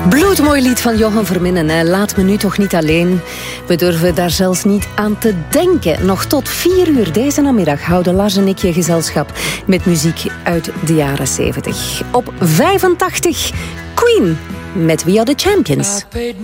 Bloedmooi lied van Johan Verminnen. Hè. Laat me nu toch niet alleen. We durven daar zelfs niet aan te denken. Nog tot 4 uur deze namiddag houden Lars en ik je gezelschap met muziek uit de jaren 70. Op 85 Queen met We Are The Champions.